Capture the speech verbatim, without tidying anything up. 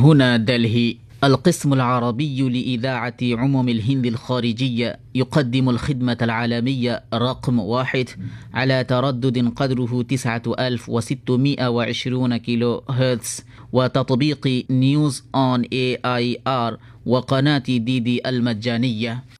هنا دلهي. القسم العربي لإذاعة عموم الهند الخارجية يقدم الخدمة العالمية رقم واحد على تردد قدره تسعة آلاف وستمائة وعشرين كيلو هرتز، وتطبيق نيوز آن إيه آي آر وقناة دي دي المجانية.